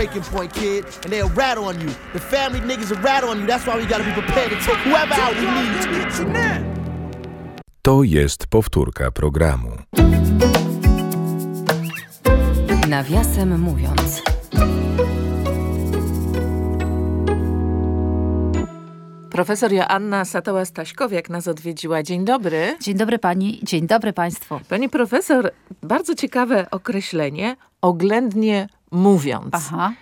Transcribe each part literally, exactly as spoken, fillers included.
breaking point, kid, and they'll rat on you. The family niggas will rat on you. That's why we gotta be prepared to take whoever out we need to. To jest powtórka programu. Nawiasem mówiąc. Profesor Joanna Satoła-Staśkowiak nas odwiedziła. Dzień dobry. Dzień dobry pani, dzień dobry państwu. Pani profesor, bardzo ciekawe określenie, oględnie mówiąc. Aha.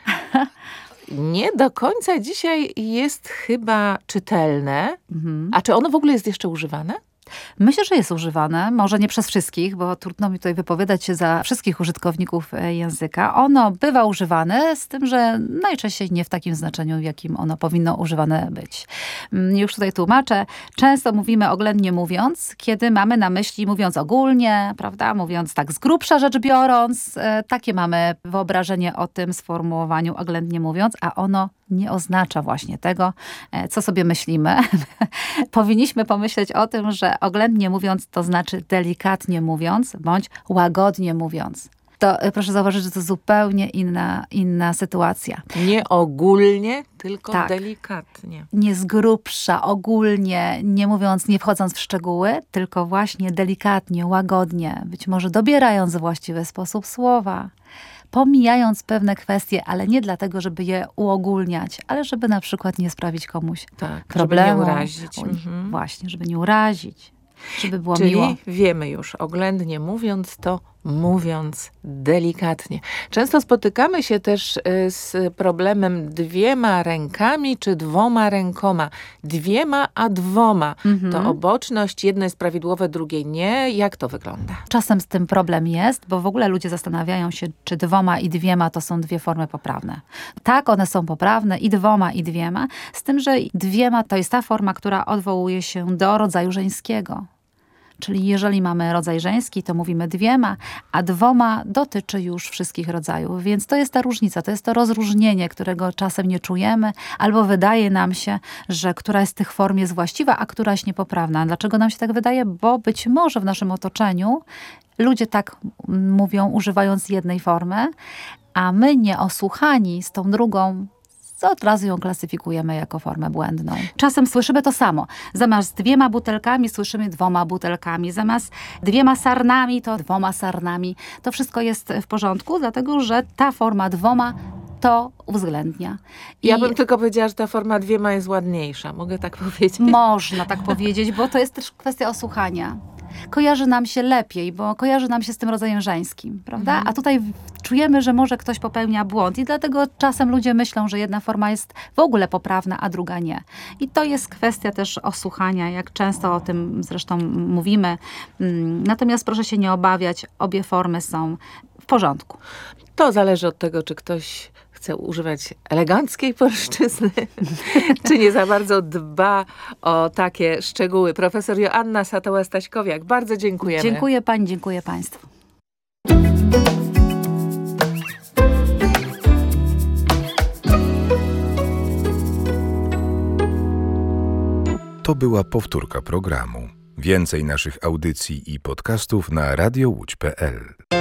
Nie do końca dzisiaj jest chyba czytelne. Mhm. A czy ono w ogóle jest jeszcze używane? Myślę, że jest używane, może nie przez wszystkich, bo trudno mi tutaj wypowiadać się za wszystkich użytkowników języka. Ono bywa używane, z tym, że najczęściej nie w takim znaczeniu, w jakim ono powinno używane być. Już tutaj tłumaczę. Często mówimy oględnie mówiąc, kiedy mamy na myśli mówiąc ogólnie, prawda, mówiąc tak z grubsza rzecz biorąc. Takie mamy wyobrażenie o tym sformułowaniu oględnie mówiąc, a ono nie oznacza właśnie tego, co sobie myślimy. Powinniśmy pomyśleć o tym, że oględnie mówiąc to znaczy delikatnie mówiąc, bądź łagodnie mówiąc. To proszę zauważyć, że to zupełnie inna, inna sytuacja. Nie ogólnie, tylko tak. Delikatnie. Nie z grubsza, ogólnie, nie mówiąc, nie wchodząc w szczegóły, tylko właśnie delikatnie, łagodnie, być może dobierając w właściwy sposób słowa. Pomijając pewne kwestie, ale nie dlatego, żeby je uogólniać, ale żeby na przykład nie sprawić komuś tak, problemu. Żeby nie urazić. Mhm. Właśnie, żeby nie urazić. Żeby było Czyli miło. wiemy już, oględnie mówiąc to mówiąc delikatnie. Często spotykamy się też z problemem dwiema rękami czy dwoma rękoma. Dwiema, a dwoma. Mhm. To oboczność, jedno jest prawidłowe, drugie nie. Jak to wygląda? Czasem z tym problem jest, bo w ogóle ludzie zastanawiają się, czy dwoma i dwiema to są dwie formy poprawne. Tak, one są poprawne i dwoma i dwiema, z tym, że dwiema to jest ta forma, która odwołuje się do rodzaju żeńskiego. Czyli jeżeli mamy rodzaj żeński, to mówimy dwiema, a dwoma dotyczy już wszystkich rodzajów. Więc to jest ta różnica, to jest to rozróżnienie, którego czasem nie czujemy, albo wydaje nam się, że któraś z tych form jest właściwa, a któraś niepoprawna. Dlaczego nam się tak wydaje? Bo być może w naszym otoczeniu ludzie tak mówią, używając jednej formy, a my nieosłuchani z tą drugą, co od razu ją klasyfikujemy jako formę błędną. Czasem słyszymy to samo. Zamiast dwiema butelkami słyszymy dwoma butelkami. Zamiast dwiema sarnami to dwoma sarnami. To wszystko jest w porządku, dlatego że ta forma dwoma to uwzględnia. I ja bym tylko powiedziała, że ta forma dwiema jest ładniejsza. Mogę tak powiedzieć? Można tak powiedzieć, bo to jest też kwestia osłuchania. Kojarzy nam się lepiej, bo kojarzy nam się z tym rodzajem żeńskim, prawda? Mhm. A tutaj czujemy, że może ktoś popełnia błąd i dlatego czasem ludzie myślą, że jedna forma jest w ogóle poprawna, a druga nie. I to jest kwestia też osłuchania, jak często o tym zresztą mówimy. Natomiast proszę się nie obawiać, obie formy są w porządku. To zależy od tego, czy ktoś chce używać eleganckiej polszczyzny, czy nie za bardzo dba o takie szczegóły. Profesor Joanna Satoła-Staśkowiak, bardzo dziękujemy. Dziękuję pani, dziękuję państwu. To była powtórka programu. Więcej naszych audycji i podcastów na radio łódź kropka pe el.